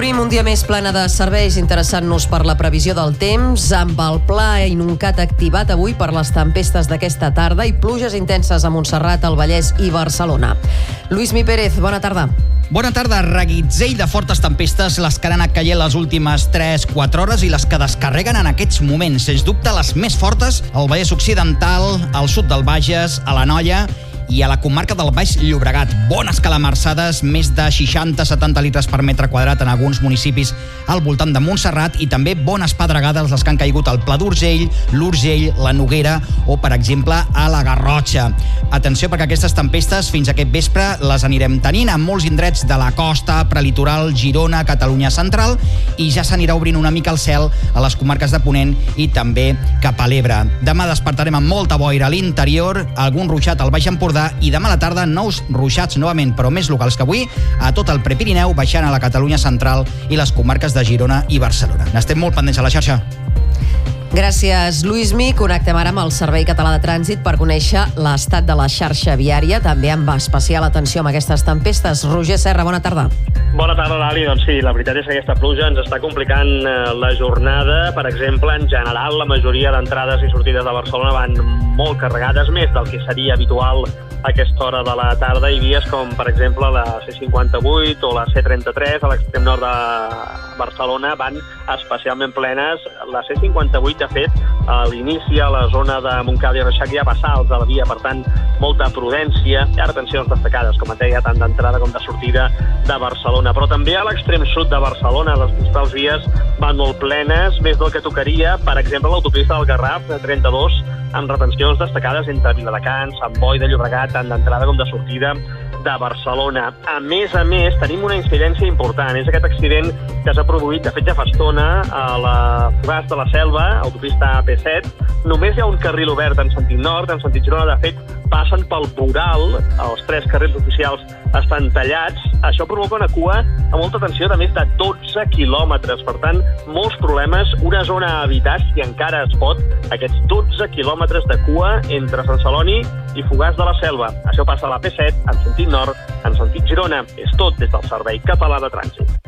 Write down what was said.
Obrim un dia més plana de serveis, interessant-nos per la previsió del temps, amb el pla Inuncat activat avui per les tempestes d'aquesta tarda i pluges intenses a Montserrat, el Vallès i Barcelona. Lluís Pérez, bona tarda. Bona tarda. Reguitzell de fortes tempestes, les que han anat caient les últimes 3-4 hores i les que descarreguen en aquests moments. Sens dubte, les més fortes al Vallès Occidental, al sud del Bages, a l'Anoia i a la comarca del Baix Llobregat. Bones calamarsades, més de 60-70 litres per metre quadrat en alguns municipis al voltant de Montserrat i també bones pedregades les que han caigut al Pla d'Urgell, l'Urgell, la Noguera o, per exemple, a la Garrotxa. Atenció, perquè aquestes tempestes fins aquest vespre les anirem tenint en molts indrets de la costa, prelitoral, Girona, Catalunya central, i ja s'anirà obrint una mica el cel a les comarques de Ponent i també cap a l'Ebre. Demà despertarem amb molta boira a l'interior, algun ruixat al Baix Empordà i demà a la tarda nous ruixats novament, però més locals que avui, a tot el Prepirineu, baixant a la Catalunya central i les comarques de Girona i Barcelona. N'estem molt pendents a la xarxa. Gràcies, Lluís. Connectem ara amb el Servei Català de Trànsit per conèixer l'estat de la xarxa viària, també amb especial atenció amb aquestes tempestes. Roger Serra, bona tarda. Bona tarda, Lali. Doncs sí, la veritat és que aquesta pluja ens està complicant la jornada. Per exemple, en general, la majoria d'entrades i sortides de Barcelona van molt carregades, més del que seria habitual a aquesta hora de la tarda, i vies com, per exemple, la C58 o la C33 a l'extrem nord de Barcelona van especialment plenes. La C58, de fet, a l'inici, a la zona de Montcada i Reixac, hi ha bassals a la via, per tant, molta prudència. Hi ha retencions destacades, com et deia, tant d'entrada com de sortida de Barcelona. Però també a l'extrem sud de Barcelona les principals vies van molt plenes, més del que tocaria. Per exemple, l'autopista del Garraf, de 32, amb retencions destacades entre Viladecans, Sant Boi de Llobregat, tant d'entrada com de sortida de Barcelona. A més, tenim una incidència important. És aquest accident que s'ha produït, de fet ja fa estona, a la Fogars de la Selva, autopista AP7. Només hi ha un carril obert en sentit nord, en sentit Girona. De fet, passen pel voral, els 3 carrils oficials estan tallats. Això provoca una cua a molta tensió de més de 12 quilòmetres. Per tant, molts problemes, una zona a evitar si encara es pot, aquests 12 quilòmetres de cua entre Sant Celoni i Fogars de la Selva. Això passa a la P7, en sentit nord, en sentit Girona. És tot des del Servei Català de Trànsit.